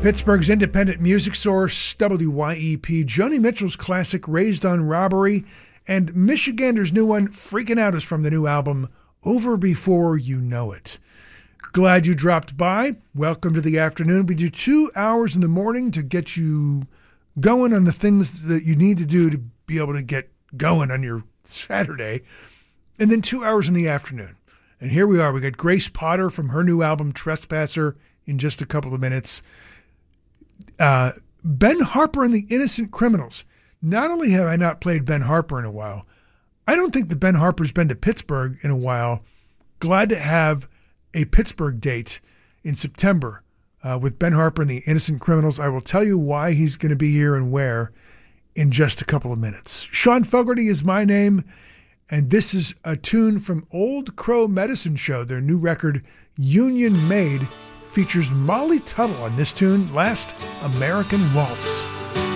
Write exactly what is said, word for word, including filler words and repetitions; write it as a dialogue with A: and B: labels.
A: Pittsburgh's independent music source, W Y E P, Joni Mitchell's classic Raised on Robbery, and Michigander's new one, Freaking Out, is from the new album, Over Before You Know It. Glad you dropped by. Welcome to the afternoon. We do two hours in the morning to get you going on the things that you need to do to be able to get going on your Saturday, and then two hours in the afternoon. And here we are. We got Grace Potter from her new album, Trespasser, in just a couple of minutes. Uh, Ben Harper and the Innocent Criminals. Not only have I not played Ben Harper in a while, I don't think that Ben Harper's been to Pittsburgh in a while. Glad to have a Pittsburgh date in September uh, with Ben Harper and the Innocent Criminals. I will tell you why he's going to be here and where in just a couple of minutes. Sean Fogarty is my name, and this is a tune from Old Crow Medicine Show. Their new record, Union Made, features Molly Tuttle on this tune, Last American Waltz.